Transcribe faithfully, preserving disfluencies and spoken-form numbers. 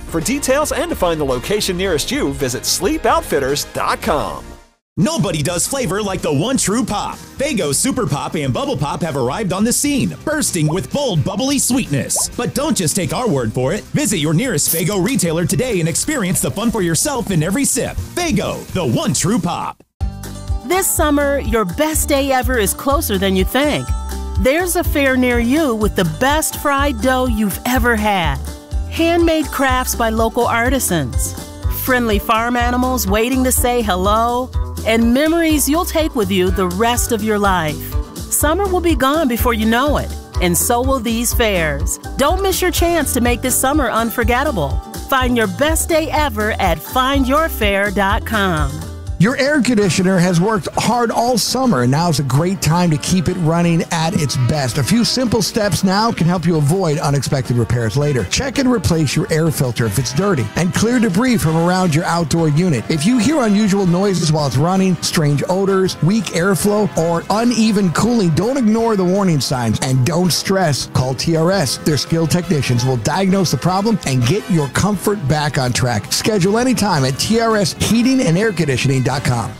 For details and to find the location nearest you, visit sleep outfitters dot com. Nobody does flavor like the one true pop. Faygo Super Pop and Bubble Pop have arrived on the scene, bursting with bold, bubbly sweetness. But don't just take our word for it. Visit your nearest Faygo retailer today and experience the fun for yourself in every sip. Faygo, the one true pop. This summer, your best day ever is closer than you think. There's a fair near you with the best fried dough you've ever had. Handmade crafts by local artisans. Friendly farm animals waiting to say hello. And memories you'll take with you the rest of your life. Summer will be gone before you know it, and so will these fairs. Don't miss your chance to make this summer unforgettable. Find your best day ever at find your fair dot com. Your air conditioner has worked hard all summer, and now's a great time to keep it running at its best. A few simple steps now can help you avoid unexpected repairs later. Check and replace your air filter if it's dirty, and clear debris from around your outdoor unit. If you hear unusual noises while it's running, strange odors, weak airflow, or uneven cooling, don't ignore the warning signs, and don't stress. Call T R S. Their skilled technicians will diagnose the problem and get your comfort back on track. Schedule anytime at T R S Heating and Air Conditioning dot com.